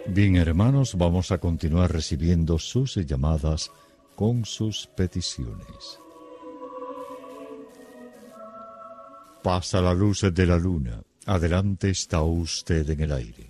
Bien, hermanos, vamos a continuar recibiendo sus llamadas con sus peticiones. Pasa la luz de la luna. Adelante, está usted en el aire.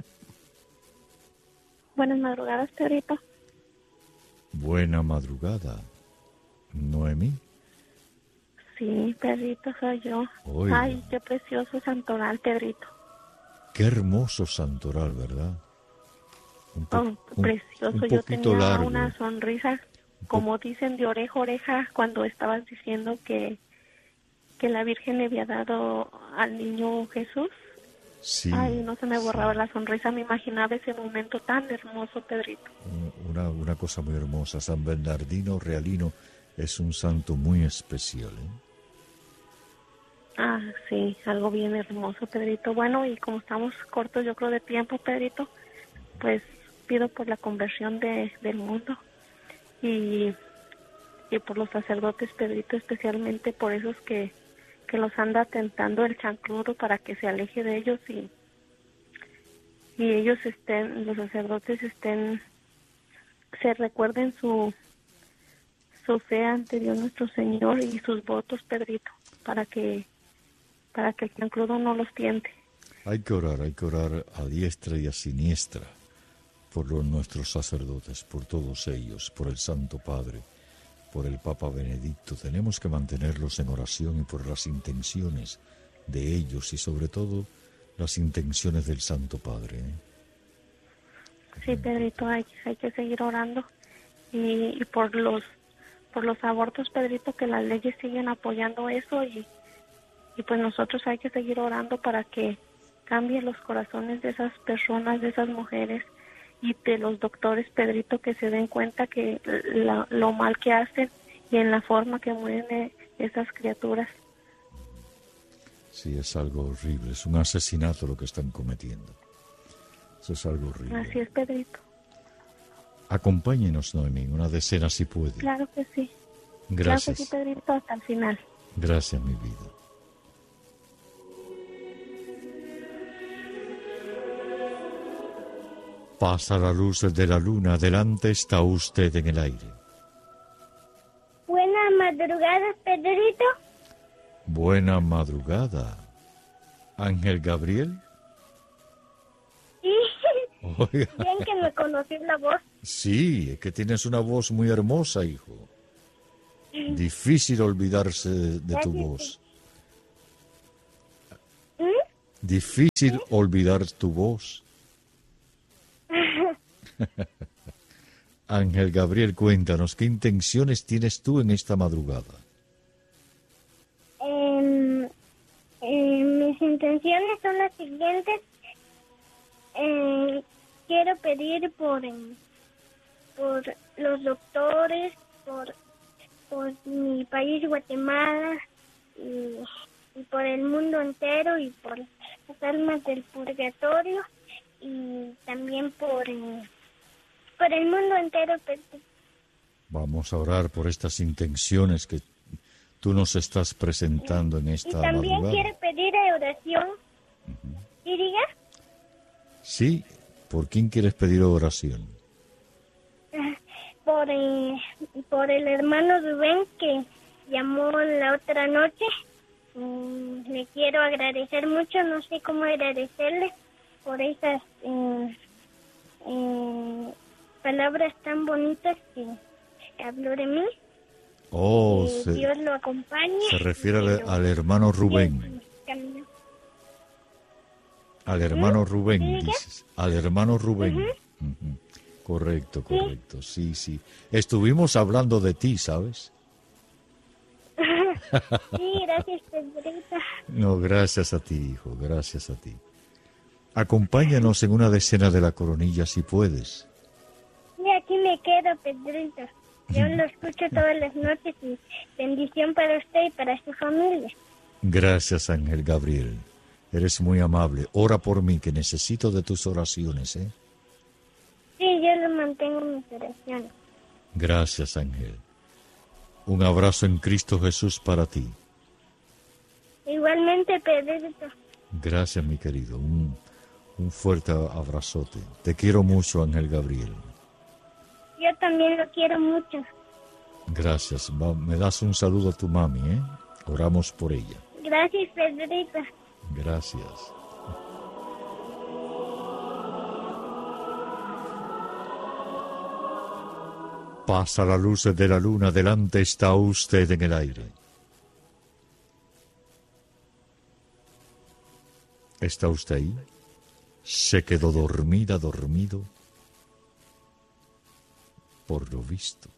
Buenas madrugadas, Pedrito. Buena madrugada, Noemí. Sí, Pedrito, soy yo. Oiga. Ay, qué precioso santoral, Pedrito. Qué hermoso santoral, ¿verdad? Precioso. Un Yo poquito tenía largo. una sonrisa, como dicen, de oreja a oreja cuando estabas diciendo que la Virgen le había dado al niño Jesús. Sí. Ay, no se me borraba sí. la sonrisa. Me imaginaba ese momento tan hermoso, Pedrito. Una cosa muy hermosa. San Bernardino Realino es un santo muy especial, ¿eh? Ah, sí, algo bien hermoso, Pedrito. Bueno, y como estamos cortos, yo creo, de tiempo, Pedrito, pues pido por la conversión del mundo y por los sacerdotes, Pedrito, especialmente por esos que los anda tentando el chancludo para que se aleje de ellos y ellos los sacerdotes se recuerden su fe ante Dios nuestro Señor y sus votos, Pedrito, para que el chancludo no los tiente. Hay que orar a diestra y a siniestra por nuestros sacerdotes, por todos ellos, por el Santo Padre, por el Papa Benedicto. Tenemos que mantenerlos en oración y por las intenciones de ellos y sobre todo las intenciones del Santo Padre, ¿eh? Sí, Pedrito, hay que seguir orando y por los abortos, Pedrito, que las leyes siguen apoyando eso y pues nosotros hay que seguir orando para que cambien los corazones de esas personas, de esas mujeres y de los doctores, Pedrito, que se den cuenta que lo mal que hacen y en la forma que mueren esas criaturas. Sí, es algo horrible, es un asesinato lo que están cometiendo. Eso es algo horrible. Así es, Pedrito. Acompáñenos, Noemí, una decena si puede. Claro que sí. Gracias. Claro que sí, Pedrito, hasta el final. Gracias, mi vida. Pasa la luz de la luna, adelante, está usted en el aire. Buenas madrugadas, Pedrito. Buena madrugada. ¿Ángel Gabriel? Sí, Oiga. bien que me conocí la voz. Sí, es que tienes una voz muy hermosa, hijo. Difícil olvidarse de tu voz. Difícil olvidar tu voz. Ángel Gabriel, cuéntanos, ¿qué intenciones tienes tú en esta madrugada? Mis intenciones son las siguientes. Quiero pedir por los doctores, por mi país, Guatemala, y por el mundo entero, y por las almas del purgatorio, y también por el mundo entero. Vamos a orar por estas intenciones que tú nos estás presentando en esta madrugada. Y también quiero pedir oración. ¿Y diga? Sí, ¿por quién quieres pedir oración? Por el hermano Rubén que llamó la otra noche. Le quiero agradecer mucho, no sé cómo agradecerle por esas palabras tan bonitas que habló de mí. Oh, Dios lo acompañe. Se refiere al hermano Rubén. Al hermano Rubén, dices. Al hermano Rubén. Uh-huh. Correcto. Sí. Estuvimos hablando de ti, ¿sabes? Sí, gracias, Pedrita. No, gracias a ti, hijo, gracias a ti. Acompáñanos en una decena de la coronilla si puedes. Y aquí me quedo, Pedrito. Yo lo escucho todas las noches y bendición para usted y para su familia. Gracias, Ángel Gabriel. Eres muy amable. Ora por mí, que necesito de tus oraciones, ¿eh? Sí, yo lo mantengo en mis oraciones. Gracias, Ángel. Un abrazo en Cristo Jesús para ti. Igualmente, Pedrito. Gracias, mi querido. Un fuerte abrazote. Te quiero mucho, Ángel Gabriel. Yo también lo quiero mucho. Gracias. Me das un saludo a tu mami, ¿eh? Oramos por ella. Gracias, Pedrito. Gracias. Pasa la luz de la luna, delante está usted en el aire. ¿Está usted ahí? ¿Se quedó dormido? Por lo visto.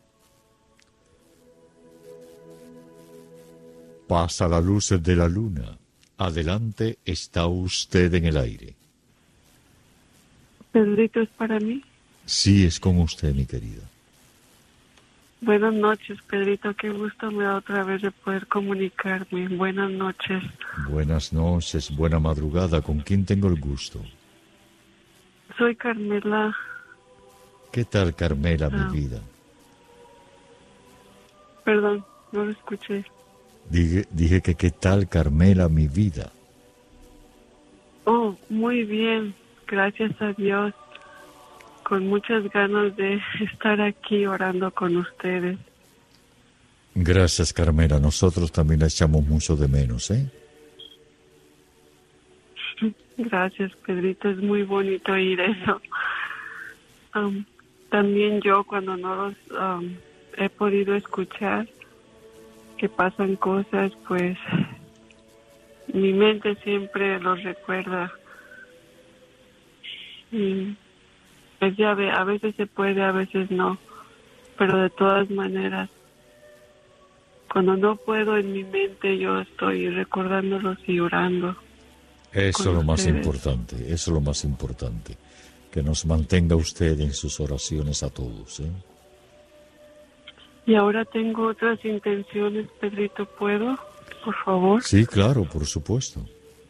Pasa la luz de la luna. Adelante está usted en el aire. Pedrito, ¿es para mí? Sí, es con usted, mi querida. Buenas noches, Pedrito. Qué gusto me da otra vez de poder comunicarme. Buenas noches. Buenas noches, buena madrugada. ¿Con quién tengo el gusto? Soy Carmela. ¿Qué tal, Carmela, mi vida? Perdón, no lo escuché. Dije que qué tal, Carmela, mi vida. Oh, muy bien. Gracias a Dios. Con muchas ganas de estar aquí orando con ustedes. Gracias, Carmela. Nosotros también la echamos mucho de menos, ¿eh? Gracias, Pedrito. Es muy bonito oír eso. También yo, cuando no los he podido escuchar, que pasan cosas, pues mi mente siempre los recuerda. Y pues ya ve, a veces se puede, a veces no, pero de todas maneras, cuando no puedo en mi mente, yo estoy recordándolos y orando. Eso es lo más importante, eso es lo más importante, que nos mantenga usted en sus oraciones a todos, ¿eh? Y ahora tengo otras intenciones, Pedrito, ¿puedo? Por favor. Sí, claro, por supuesto.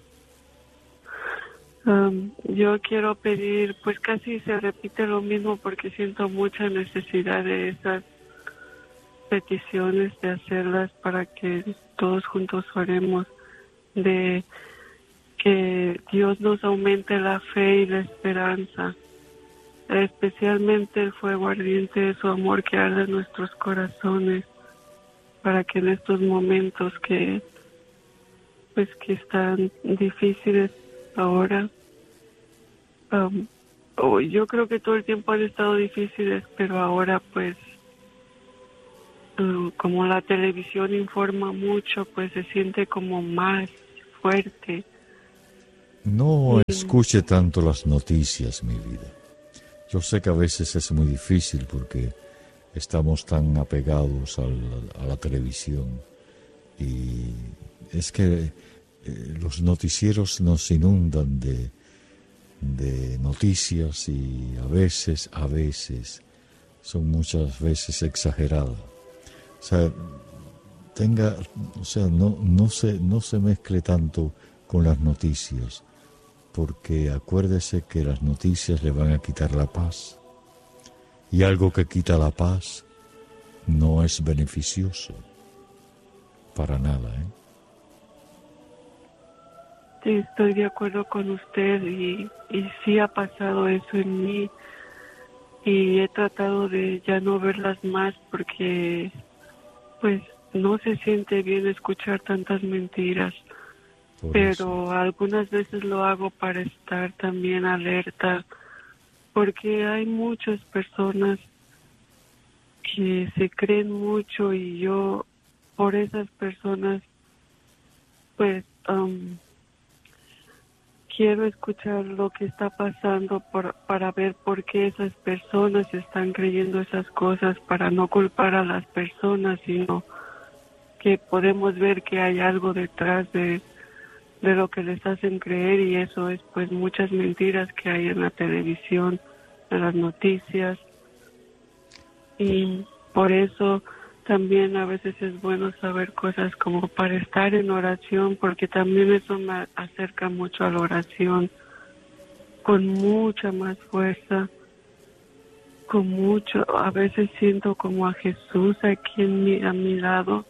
Yo quiero pedir, pues casi se repite lo mismo porque siento mucha necesidad de esas peticiones, de hacerlas para que todos juntos oremos, de que Dios nos aumente la fe y la esperanza, especialmente el fuego ardiente de su amor que arde en nuestros corazones, para que en estos momentos que están difíciles ahora, yo creo que todo el tiempo han estado difíciles, pero ahora pues como la televisión informa mucho, pues se siente como más fuerte. No escuche tanto las noticias, mi vida. Yo sé que a veces es muy difícil porque estamos tan apegados a la televisión y es que los noticieros nos inundan de noticias y a veces son muchas veces exageradas. O sea, no se mezcle tanto con las noticias, porque acuérdese que las noticias le van a quitar la paz, y algo que quita la paz no es beneficioso para nada, ¿eh? Sí, estoy de acuerdo con usted y sí ha pasado eso en mí y he tratado de ya no verlas más porque pues no se siente bien escuchar tantas mentiras. Pero algunas veces lo hago para estar también alerta, porque hay muchas personas que se creen mucho y yo por esas personas pues quiero escuchar lo que está pasando para ver por qué esas personas están creyendo esas cosas, para no culpar a las personas, sino que podemos ver que hay algo detrás de lo que les hacen creer, y eso es pues muchas mentiras que hay en la televisión, en las noticias, y por eso también a veces es bueno saber cosas como para estar en oración, porque también eso me acerca mucho a la oración con mucha más fuerza, a veces siento como a Jesús aquí a mi lado.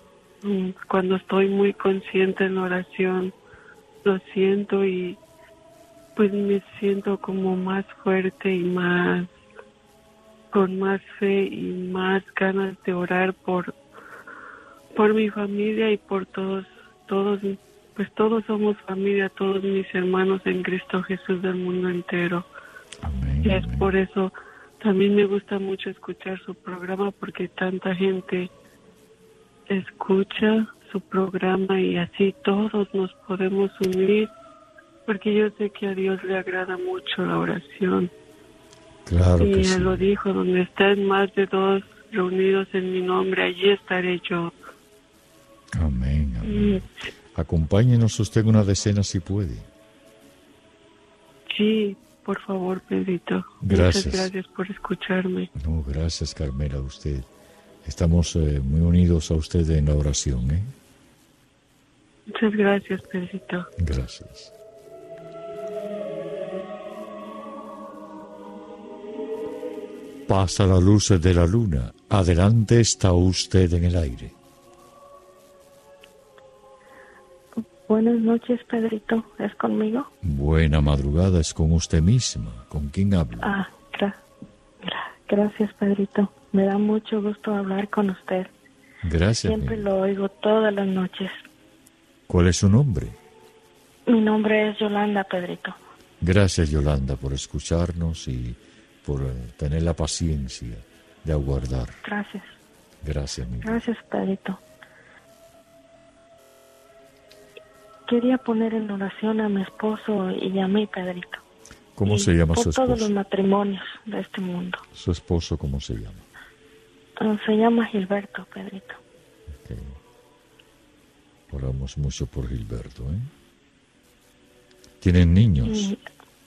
Cuando estoy muy consciente en la oración, lo siento y pues me siento como más fuerte y más, con más fe y más ganas de orar por mi familia y por todos, pues todos somos familia, todos mis hermanos en Cristo Jesús del mundo entero. Amén, Y es amén. por eso también me gusta mucho escuchar su programa, porque tanta gente escucha su programa y así todos nos podemos unir, porque yo sé que a Dios le agrada mucho la oración. Claro Y que Él sí. lo dijo, donde estén más de 2 reunidos en mi nombre, allí estaré yo. Amén, amén. Acompáñenos usted en una decena si puede. Sí, por favor, Pedrito. Gracias. Muchas gracias por escucharme. No, gracias, Carmela, a usted. Estamos muy unidos a usted en la oración, ¿eh? Muchas gracias, Pedrito. Gracias. Pasa la luz de la luna. Adelante está usted en el aire. Buenas noches, Pedrito. ¿Es conmigo? Buena madrugada, es con usted misma. ¿Con quién hablo? Gracias, Pedrito. Me da mucho gusto hablar con usted. Gracias. Siempre lo oigo todas las noches. ¿Cuál es su nombre? Mi nombre es Yolanda, Pedrito. Gracias, Yolanda, por escucharnos y por tener la paciencia de aguardar. Gracias. Gracias, mi vida. Gracias, Pedrito. Quería poner en oración a mi esposo y a mí, Pedrito. ¿Cómo Y se llama por su esposo? todos los matrimonios de este mundo. ¿Su esposo cómo se llama? Se llama Gilberto, Pedrito. Ok. Oramos mucho por Gilberto, ¿eh? ¿Tienen niños? Y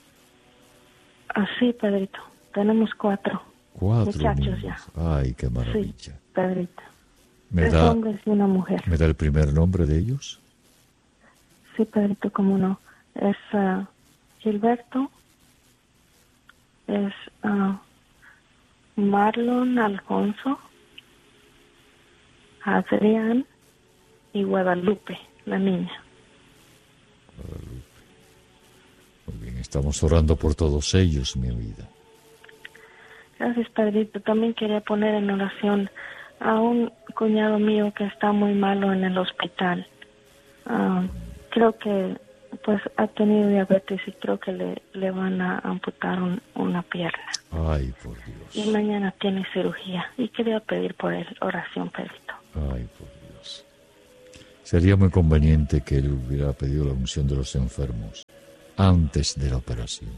así, Pedrito. Tenemos 4 4 muchachos niños. ya. Ay, qué Sí, maravilla. Pedrito. ¿Me 3 da, hombres y una mujer. ¿Me da el primer nombre de ellos? Sí, Pedrito, cómo no. Es Gilberto, es Marlon Alfonso, Adrián y Guadalupe, la niña. Muy bien, estamos orando por todos ellos, mi vida. Gracias, Pedrito. También quería poner en oración a un cuñado mío que está muy malo en el hospital. Creo que pues ha tenido diabetes y creo que le van a amputar una pierna. Ay, por Y Dios. mañana tiene cirugía. Y quería pedir por él oración, Pedrito. Ay, por Dios. Sería muy conveniente que él hubiera pedido la unción de los enfermos antes de la operación.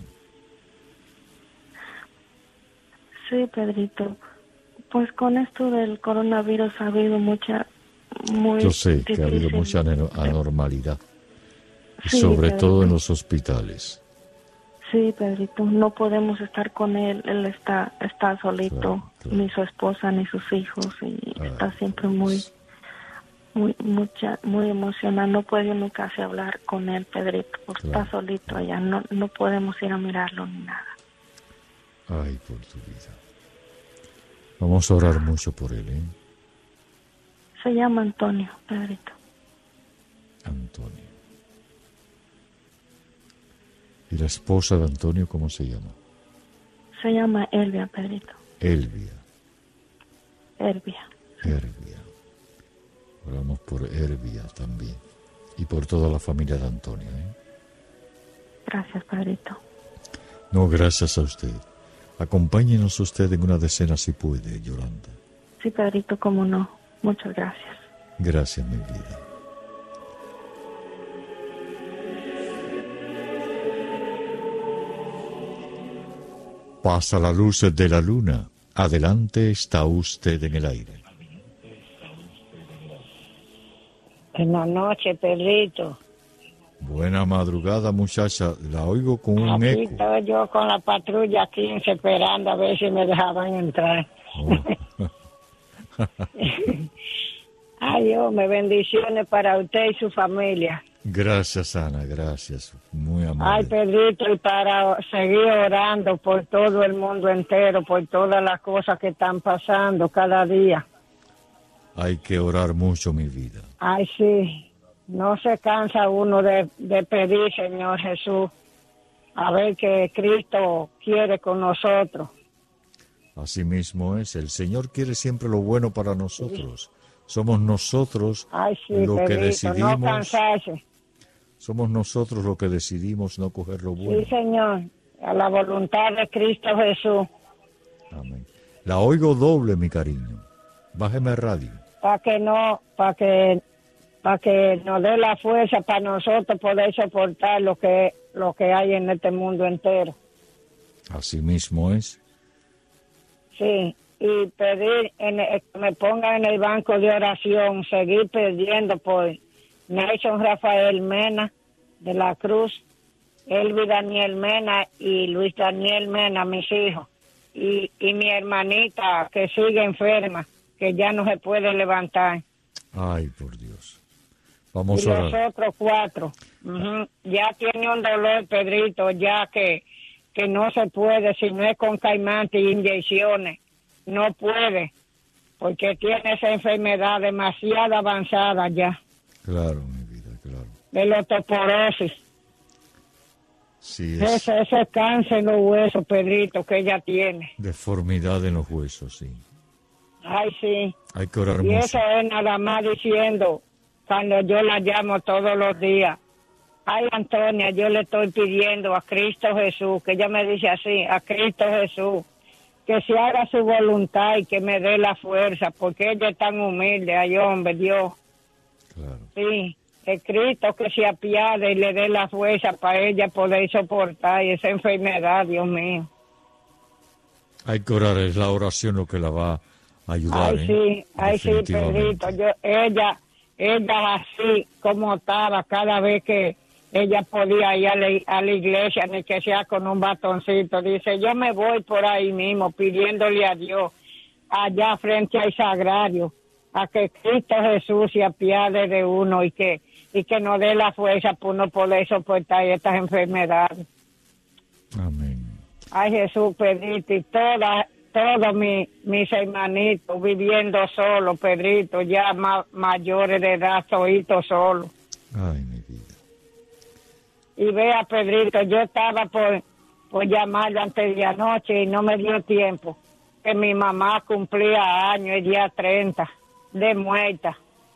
Sí, Pedrito. Pues con esto del coronavirus ha habido muy Yo sé que ha habido difícil. mucha anormalidad, y Sí, sobre Pedrito. todo en los hospitales. Sí, Pedrito, no podemos estar con él está solito, Claro, claro. ni su esposa ni sus hijos, y Ay, está siempre por muy Dios. muy emocionado. No puede uno casi hablar con él, Pedrito, porque Claro, está solito allá, no podemos ir a mirarlo ni nada. Ay, por tu vida. Vamos a orar mucho por él, ¿eh? Se llama Antonio, Pedrito. Antonio. ¿Y la esposa de Antonio cómo se llama? Se llama Elvia, Pedrito. Elvia. Elvia. Elvia. Oramos por Elvia también. Y por toda la familia de Antonio, ¿eh? Gracias, Pedrito. No, gracias a usted. Acompáñenos usted en una decena si puede, Yolanda. Sí, Pedrito, cómo no. Muchas gracias. Gracias, mi vida. Pasa la luz de la luna. Adelante está usted en el aire. Buenas noches, Pedrito. Buena madrugada, muchacha. La oigo con un Aquí eco. estoy yo con la patrulla 15 esperando a ver si me dejaban entrar. Oh. Ay, Dios, me bendiciones para usted y su familia. Gracias, Ana, gracias. Muy Ay, amable. Pedrito, y para seguir orando por todo el mundo entero, por todas las cosas que están pasando cada día. Hay que orar mucho, mi vida. Ay, sí, no se cansa uno de pedir, Señor Jesús. a ver qué Cristo quiere con nosotros. Así mismo es, el Señor quiere siempre lo bueno para nosotros. Somos nosotros Ay, sí, lo que Pedrito, decidimos. no cansarse. Somos nosotros los que decidimos no coger lo bueno. Sí, Señor, a la voluntad de Cristo Jesús. Amén. La oigo doble, mi cariño. Bájeme el radio. Para que nos dé la fuerza para nosotros poder soportar lo que hay en este mundo entero. Así mismo es. Sí, y pedir que me pongan en el banco de oración, seguir pidiendo por Nelson Rafael Mena de la Cruz, Elvi Daniel Mena y Luis Daniel Mena, mis hijos, y mi hermanita que sigue enferma, que ya no se puede levantar. Ay, por Dios. Vamos Y a los orar. otros 4, ya tiene un dolor, Pedrito, ya que no se puede, si no es con calmante y inyecciones, no puede, porque tiene esa enfermedad demasiado avanzada ya, Claro, mi vida, claro. de la osteoporosis. Sí, es Ese cáncer en los huesos, Pedrito, que ella tiene. deformidad en los huesos, sí. Ay, sí. Hay que orar Y mucho. eso es nada más diciendo, cuando yo la llamo todos los días, ay, Antonia, yo le estoy pidiendo a Cristo Jesús, que ella me dice así, a Cristo Jesús, que se haga su voluntad y que me dé la fuerza, porque ella es tan humilde, ay, hombre, Dios. Claro. Sí, es Cristo que se apiade y le dé la fuerza para ella poder soportar esa enfermedad, Dios mío. Hay que orar, es la oración lo que la va a ayudar. Ay, sí, Definitivamente. Pedrito, ella así como estaba, cada vez que ella podía ir a la iglesia, ni que sea con un batoncito, dice, yo me voy por ahí mismo pidiéndole a Dios, allá frente al sagrario, a que Cristo Jesús se apiade de uno y que nos dé la fuerza para uno poder soportar estas enfermedades. Amén. Ay, Jesús, Pedrito, y todos mis hermanitos viviendo solos, Pedrito, ya mayores de edad, toditos solos. Ay, mi vida. Y vea, Pedrito, yo estaba por llamarle antes de anoche y no me dio tiempo, que mi mamá cumplía años el día 30 de muerta.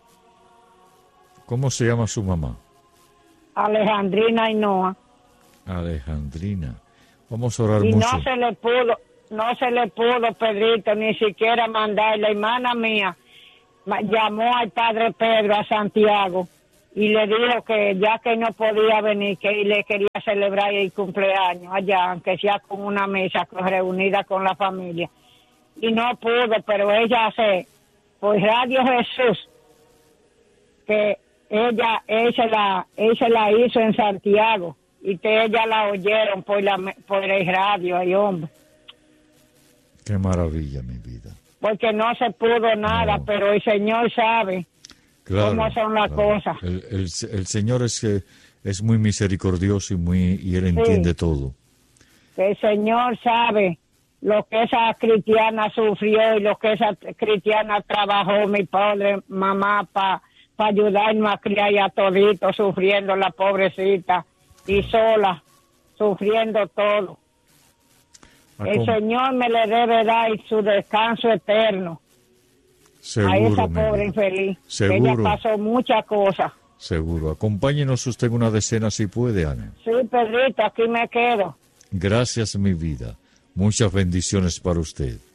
¿Cómo se llama su mamá? Alejandrina Ainhoa. Alejandrina. Vamos a orar Y mucho. no se le pudo, Pedrito, ni siquiera mandar. La hermana mía llamó al padre Pedro a Santiago y le dijo que ya que no podía venir, que le quería celebrar el cumpleaños allá, aunque sea con una mesa reunida con la familia. Y no pudo, pero ella por Radio Jesús, que ella se la hizo en Santiago y que ella la oyeron por el radio, ay, hombre. Qué maravilla, mi vida. Porque no se pudo nada, No. pero el Señor sabe cómo son las cosas. El Señor es muy misericordioso y Él entiende todo. Que el Señor sabe lo que esa cristiana sufrió y lo que esa cristiana trabajó, mi padre, mamá, para ayudarnos a criar a toditos, sufriendo la pobrecita y sola, sufriendo todo. El Señor me le debe dar su descanso eterno Seguro, a esa mi pobre vida. infeliz. Seguro. Ella pasó muchas cosas. Seguro. Acompáñenos usted en una decena si puede, Ana. Sí, Pedrito, aquí me quedo. Gracias, mi vida. Muchas bendiciones para usted.